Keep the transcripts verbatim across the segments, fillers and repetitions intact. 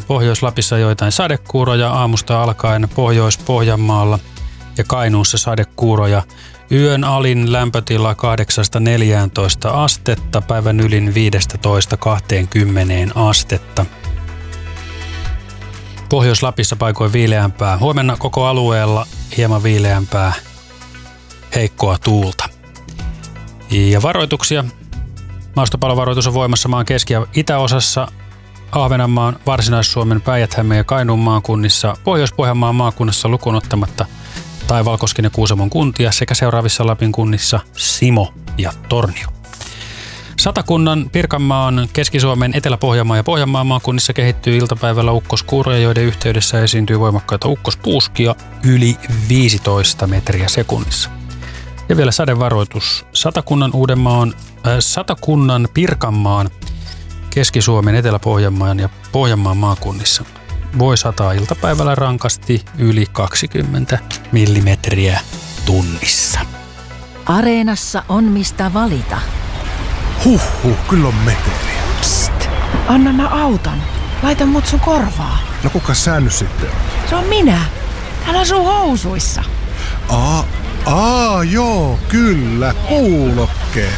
Pohjois-Lapissa joitain sadekuuroja aamusta alkaen Pohjois-Pohjanmaalla ja Kainuussa sadekuuroja. Yön alin lämpötila kahdeksasta neljääntoista astetta, päivän ylin viidestätoista kahteenkymmeneen astetta. Pohjois-Lapissa paikoin viileämpää. Huomenna koko alueella hieman viileämpää, heikkoa tuulta. Ja varoituksia. Maastopalovaroitus on voimassa maan keski- ja itäosassa, Ahvenanmaan, Varsinais-Suomen, Päijät-Hämeen ja Kainuun maakunnissa, Pohjois-Pohjanmaan maakunnassa lukuun ottamatta Taivalkosken ja Kuusamon kuntia sekä seuraavissa Lapin kunnissa Simo ja Tornio. Satakunnan, Pirkanmaan, Keski-Suomen, Etelä-Pohjanmaan ja Pohjanmaan maakunnissa kehittyy iltapäivällä ukkoskuuroja, joiden yhteydessä esiintyy voimakkaita ukkospuuskia yli viisitoista metriä sekunnissa. Ja vielä sadevaroitus. Satakunnan, Uudenmaan, äh, Satakunnan, Pirkanmaan, Keski-Suomen, Etelä-Pohjanmaan ja Pohjanmaan maakunnissa voi sataa iltapäivällä rankasti yli kaksikymmentä millimetriä tunnissa. Areenassa on mistä valita. Huhhuh, kyllä on meteliä. Psst, anna mä auton. Laita mut sun korvaa. No kuka sä nyt sitten on? Se on minä. Täällä sun housuissa. Aa, aa joo, kyllä, kuulokkeet.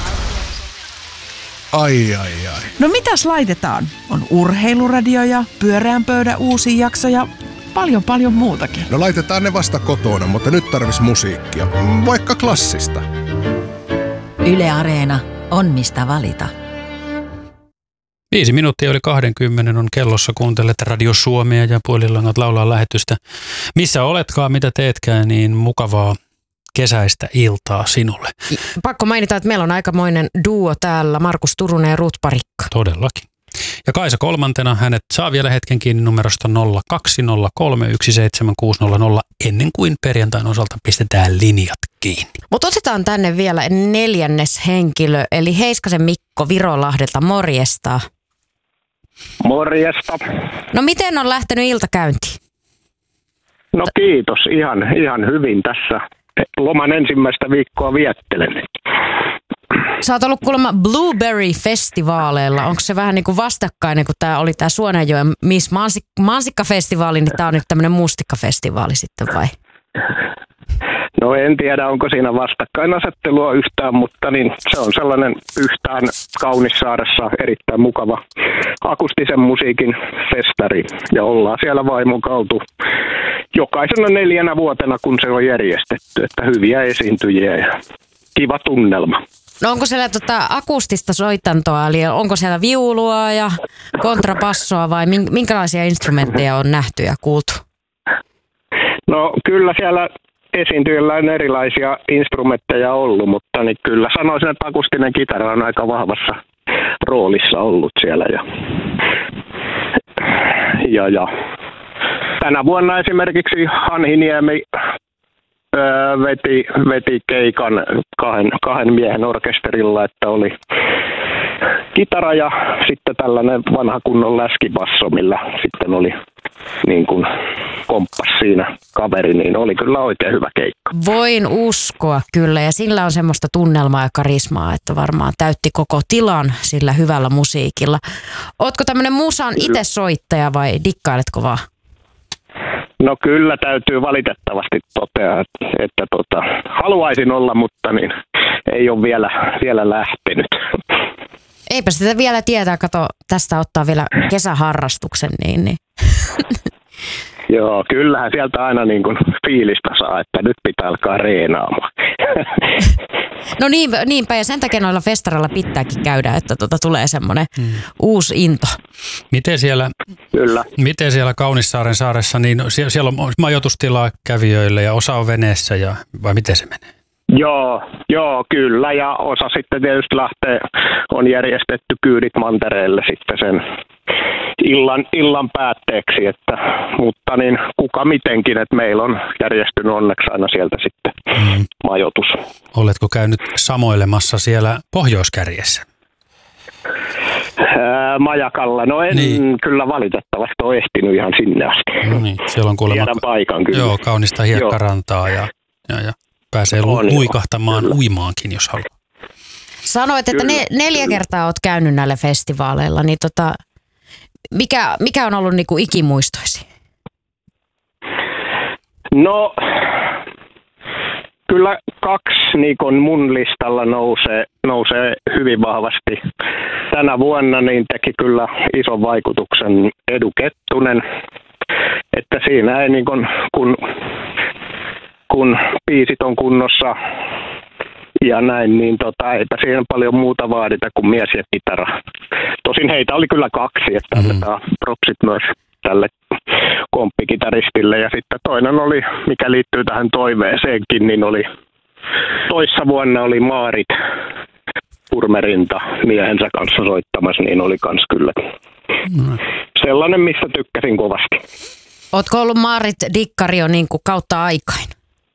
Ai, ai, ai. No mitäs laitetaan? On urheiluradio ja pyöreän pöydän uusi jakso ja paljon paljon muutakin. No laitetaan ne vasta kotona, mutta nyt tarvis musiikkia. Vaikka klassista. Yle Areena on mistä valita. Viisi minuuttia yli kaksikymmentä on kellossa, kuuntelet Radio Suomea ja Puolilangat laulaa lähetystä. Missä oletkaan, mitä teetkään, niin mukavaa kesäistä iltaa sinulle. Pakko mainita, että meillä on aikamoinen duo täällä, Markus Turunen ja Ruut Parikka. Todellakin. Ja Kaisa kolmantena, hänet saa vielä hetken kiinni numerosta nolla kaksi nolla kolme yksi seitsemän kuusi nolla nolla ennen kuin perjantain osalta pistetään linjat kiinni. Mutta otetaan tänne vielä neljännes henkilö, eli Heiskasen Mikko Virolahdelta, morjesta. Morjesta. No miten on lähtenyt iltakäynti? No kiitos, ihan, ihan hyvin tässä. Loman ensimmäistä viikkoa viettelen. Sä oot ollut kuulemma Blueberry-festivaaleilla. Onko se vähän niin kuin vastakkainen, kun tää oli tää Suonenjoen Miss Mansik- Mansikka-festivaali, niin tää on nyt tämmönen mustikkafestivaali sitten vai? No en tiedä, onko siinä vastakkainasettelua yhtään, mutta niin se on sellainen yhtään Kaunissaaressa erittäin mukava akustisen musiikin festari. Ja ollaan siellä vaimon kautu jokaisena neljänä vuotena, kun se on järjestetty, että hyviä esiintyjiä ja kiva tunnelma. No onko siellä tota akustista soitantoa, eli onko siellä viulua ja kontrapassoa vai minkälaisia instrumentteja on nähty ja kuultu? No kyllä siellä esiintyjillä on erilaisia instrumentteja ollut, mutta niin kyllä sanoisin, että akustinen kitara on aika vahvassa roolissa ollut siellä. Ja, ja, ja. Tänä vuonna esimerkiksi Hanhiniemi öö, veti, veti keikan kahden, kahden miehen orkesterilla, että oli kitara ja sitten tällainen vanha kunnon läskibasso, millä sitten oli niin kuin komppas siinä kaveri, niin oli kyllä oikein hyvä keikka. Voin uskoa kyllä, ja sillä on semmoista tunnelmaa ja karismaa, että varmaan täytti koko tilan sillä hyvällä musiikilla. Ootko tämmöinen musan itse soittaja vai dikkailetko vaan? No kyllä täytyy valitettavasti totea, että, että tota, haluaisin olla, mutta niin, ei ole vielä, vielä lähtenyt. Eipä sitä vielä tietää, kato, tästä ottaa vielä kesäharrastuksen, niin, niin. Joo, kyllähän sieltä aina niin kuin fiilistä saa, että nyt pitää alkaa reenaamaan. No niin, niinpä, ja sen takia noilla festareilla pitääkin käydä, että tota tulee semmoinen hmm. uusi into. Miten siellä, Kyllä. miten siellä Kaunissaaren saaressa, niin siellä, siellä on majoitustilaa kävijöille ja osa on veneessä, ja, vai miten se menee? Joo, joo, kyllä, ja osa sitten tietysti lähtee, on järjestetty kyydit mantereelle sitten sen illan, illan päätteeksi, että, mutta niin kuka mitenkin, että meillä on järjestynyt onneksi aina sieltä sitten mm. majoitus. Oletko käynyt samoilemassa siellä pohjoiskärjessä? Ää, majakalla, no en niin. kyllä valitettavasti ole ehtinyt ihan sinne asti. No niin, siellä on kuulemma Tiedän paikan kyllä. Joo, kaunista hiekkarantaa ja, ja, ja pääsee on, luikahtamaan joo. uimaankin, jos haluaa. Sanoit, että ne, neljä kertaa olet käynyt näillä festivaaleilla, niin tota, mikä, mikä on ollut niinku ikimuistoisi? No, kyllä kaksi niin kun mun listalla nousee, nousee hyvin vahvasti. Tänä vuonna niin teki kyllä ison vaikutuksen Edu Kettunen, että siinä ei niin kun, kun, kun biisit on kunnossa ja näin, niin tota, eipä siinä paljon muuta vaadita kuin mies ja kitara. Tosin heitä oli kyllä kaksi, että mm. annetaan propsit myös tälle komppikitaristille. Ja sitten toinen oli, mikä liittyy tähän toiveeseenkin, niin oli toissa vuonna oli Maarit Purmerinta miehensä kanssa soittamassa, niin oli kans kyllä mm. sellainen, mistä tykkäsin kovasti. Ootko ollut Maarit dikkari jo niin kuin kautta aikain?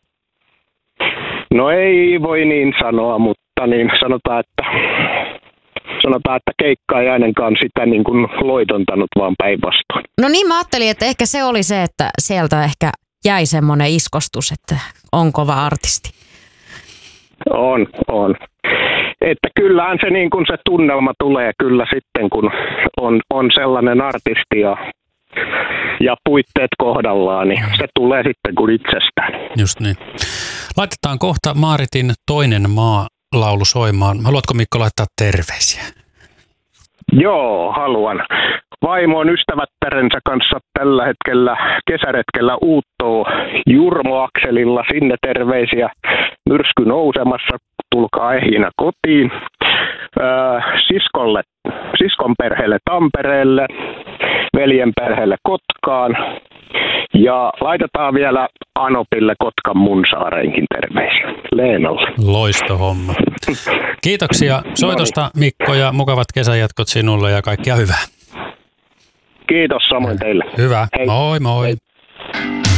No ei voi niin sanoa, mutta niin sanotaan, että Sanotaan, että keikka ei ainakaan sitä niin kuin loitontanut, vaan päinvastoin. No niin, mä ajattelin, että ehkä se oli se, että sieltä ehkä jäi semmoinen iskostus, että on kova artisti. On, on. Että kyllähän se, niin kuin se tunnelma tulee kyllä sitten, kun on, on sellainen artisti ja, ja puitteet kohdallaan, niin se tulee sitten kuin itsestään. Just niin. Laitetaan kohta Maaritin Toinen maa -laulu soimaan. Haluatko, Mikko, laittaa terveisiä? Joo, haluan. Vaimo on ystävättärensä kanssa tällä hetkellä kesäretkellä Uuttoon Jurmo-akselilla. Sinne terveisiä. Myrsky nousemassa. Tulkaa ehjinä kotiin. Öö, siskolle, siskon perheelle Tampereelle. Veljen perheelle Kotkaan. Ja laitetaan vielä Anopille Kotkan Munsaareinkin terveisiä. Leenalle. Loistohomma. Kiitoksia soitosta, Mikko, ja mukavat kesäjatkot sinulle ja kaikkia hyvää. Kiitos samoin teille. Hyvä. Hei. Moi moi. Hei.